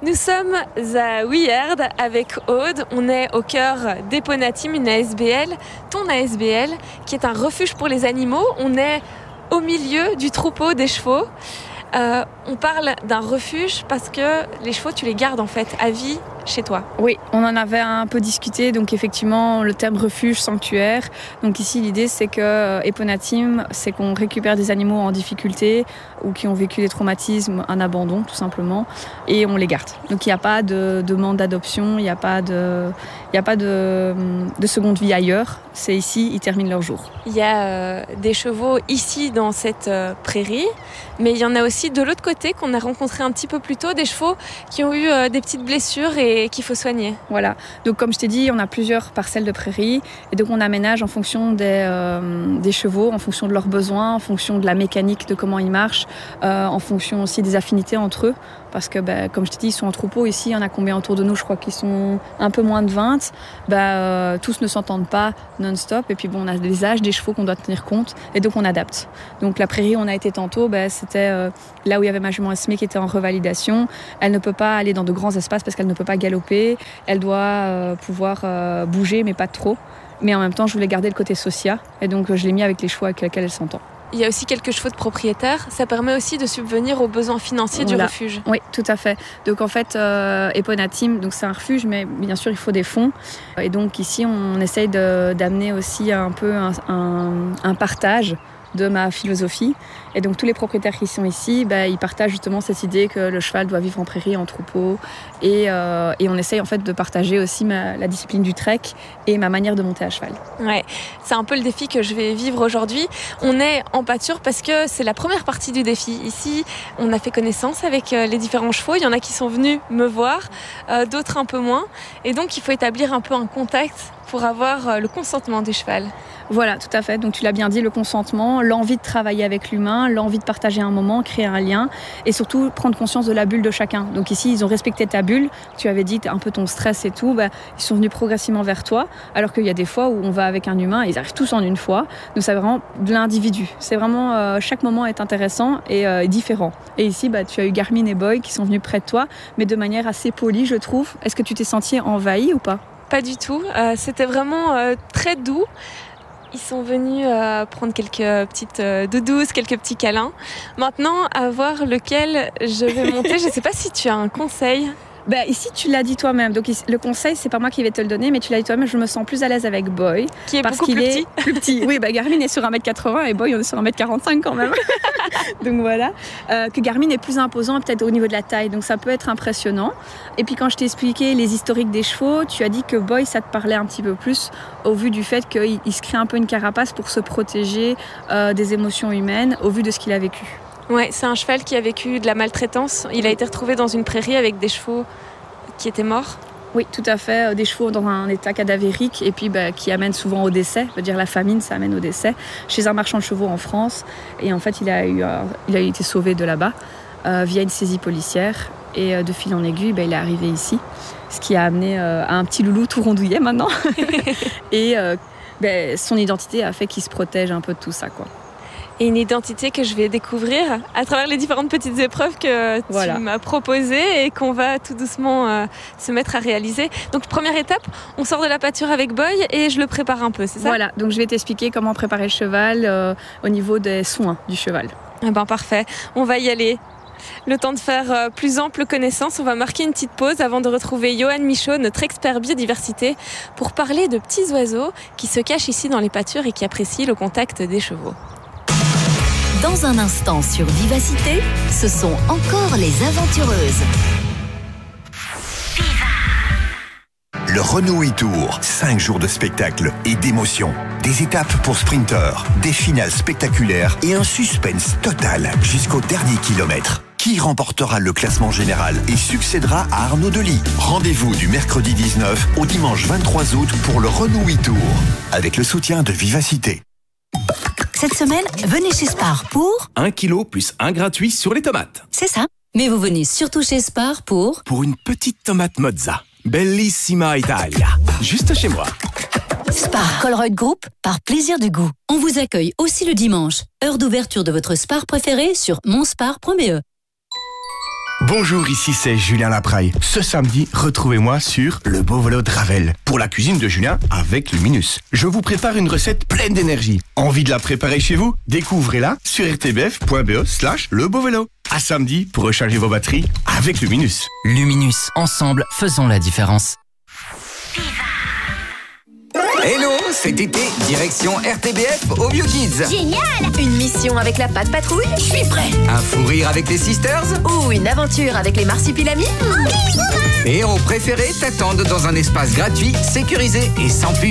Nous sommes à Wierd avec Aude. On est au cœur d'Eponatim, une ASBL, ton ASBL, qui est un refuge pour les animaux. On est au milieu du troupeau des chevaux. On parle d'un refuge parce que les chevaux, tu les gardes en fait à vie chez toi. Oui, on en avait un peu discuté, donc effectivement le terme refuge, sanctuaire. Donc ici l'idée c'est que Eponatim, c'est qu'on récupère des animaux en difficulté ou qui ont vécu des traumatismes, un abandon tout simplement, et on les garde. Donc il n'y a pas de demande d'adoption, il n'y a pas de seconde vie ailleurs, c'est ici, ils terminent leur jour. Il y a des chevaux ici dans cette prairie, mais il y en a aussi de l'autre côté qu'on a rencontré un petit peu plus tôt, des chevaux qui ont eu des petites blessures et qu'il faut soigner. Voilà, donc comme je t'ai dit, on a plusieurs parcelles de prairies et donc on aménage en fonction des chevaux, en fonction de leurs besoins, en fonction de la mécanique de comment ils marchent, en fonction aussi des affinités entre eux, parce que comme je t'ai dit, ils sont en troupeau ici, il y en a combien autour de nous? Je crois qu'ils sont un peu moins de 20. Tous ne s'entendent pas non-stop et puis on a des âges des chevaux qu'on doit tenir compte et donc on adapte. Donc la prairie où on a été tantôt, c'était là où il y avait ma jument Esmée qui était en revalidation. Elle ne peut pas aller dans de grands espaces parce qu'elle ne peut pas galoper. Elle doit pouvoir bouger mais pas trop. Mais en même temps, je voulais garder le côté social et donc je l'ai mis avec les chevaux avec lesquels elle s'entend. Il y a aussi quelques chevaux de propriétaires. Ça permet aussi de subvenir aux besoins financiers du refuge. Oui, tout à fait. Donc en fait, Eponatim, donc c'est un refuge, mais bien sûr, il faut des fonds. Et donc ici, on essaye d'amener aussi un peu un partage de ma philosophie. Et donc tous les propriétaires qui sont ici, ils partagent justement cette idée que le cheval doit vivre en prairie, en troupeau. Et on essaye en fait de partager aussi la discipline du trek et ma manière de monter à cheval. Ouais, c'est un peu le défi que je vais vivre aujourd'hui. On est en pâture parce que c'est la première partie du défi. Ici, on a fait connaissance avec les différents chevaux. Il y en a qui sont venus me voir, d'autres un peu moins. Et donc il faut établir un peu un contact pour avoir le consentement du cheval. Voilà, tout à fait. Donc tu l'as bien dit, le consentement, l'envie de travailler avec l'humain, l'envie de partager un moment, créer un lien et surtout prendre conscience de la bulle de chacun. Donc ici, ils ont respecté ta bulle. Tu avais dit un peu ton stress et tout. Ils sont venus progressivement vers toi. Alors qu'il y a des fois où on va avec un humain, ils arrivent tous en une fois. Donc c'est vraiment de l'individu. C'est vraiment, chaque moment est intéressant et différent. Et ici, tu as eu Garmin et Boy qui sont venus près de toi, mais de manière assez polie, je trouve. Est-ce que tu t'es sentie envahie ou pas ? Pas du tout. C'était vraiment très doux. Ils sont venus prendre quelques petites doudous, quelques petits câlins. Maintenant, à voir lequel je vais monter. Je ne sais pas si tu as un conseil. Ici, tu l'as dit toi-même. Donc, le conseil, c'est pas moi qui vais te le donner, mais tu l'as dit toi-même. Je me sens plus à l'aise avec Boy. Qui est parce beaucoup qu'il plus est petit. Plus petit. Oui, Garmin est sur 1m80 et Boy, on est sur 1m45 quand même. Donc voilà. Que Garmin est plus imposant peut-être au niveau de la taille. Donc, ça peut être impressionnant. Et puis, quand je t'ai expliqué les historiques des chevaux, tu as dit que Boy, ça te parlait un petit peu plus au vu du fait qu'il se crée un peu une carapace pour se protéger des émotions humaines au vu de ce qu'il a vécu. Ouais, c'est un cheval qui a vécu de la maltraitance. Il a été retrouvé dans une prairie avec des chevaux qui étaient morts. Oui, tout à fait. Des chevaux dans un état cadavérique et puis qui amènent souvent au décès. Je veux dire, la famine, ça amène au décès. Chez un marchand de chevaux en France. Et en fait, il a été sauvé de là-bas via une saisie policière. Et de fil en aiguille, il est arrivé ici. Ce qui a amené à un petit loulou tout rondouillet maintenant. Et son identité a fait qu'il se protège un peu de tout ça, quoi. Et une identité que je vais découvrir à travers les différentes petites épreuves que tu m'as proposées et qu'on va tout doucement se mettre à réaliser. Donc première étape, on sort de la pâture avec Boy et je le prépare un peu, c'est ça ? Voilà, donc je vais t'expliquer comment préparer le cheval au niveau des soins du cheval. Parfait, on va y aller. Le temps de faire plus ample connaissance, on va marquer une petite pause avant de retrouver Johan Michaud, notre expert biodiversité, pour parler de petits oiseaux qui se cachent ici dans les pâtures et qui apprécient le contact des chevaux. Dans un instant sur Vivacité, ce sont encore les aventureuses. Le Renault e-Tour, 5 jours de spectacle et d'émotion. Des étapes pour sprinteurs, des finales spectaculaires et un suspense total jusqu'au dernier kilomètre. Qui remportera le classement général et succédera à Arnaud Delis? Rendez-vous du mercredi 19 au dimanche 23 août pour le Renault e-Tour, avec le soutien de Vivacité. Cette semaine, venez chez Spar pour 1 kilo plus 1 gratuit sur les tomates. C'est ça. Mais vous venez surtout chez Spar pour une petite tomate mozza. Bellissima Italia. Juste chez moi. Spar Colruyt Group, par plaisir du goût. On vous accueille aussi le dimanche. Heure d'ouverture de votre Spar préféré sur monspar.be. Bonjour, ici c'est Julien Lapraille. Ce samedi, retrouvez-moi sur Le Beau Vélo de Ravel pour la cuisine de Julien avec Luminus. Je vous prépare une recette pleine d'énergie. Envie de la préparer chez vous? Découvrez-la sur rtbf.be/lebeauvélo. À samedi pour recharger vos batteries avec Luminus. Luminus, ensemble, faisons la différence. Hello, cet été, direction RTBF au BioKids. Génial! Une mission avec la Patte Patrouille? Je suis prêt! Un fou rire avec les Sisters? Ou une aventure avec les Marsupilamis? Tes héros préférés t'attendent dans un espace gratuit, sécurisé et sans pub.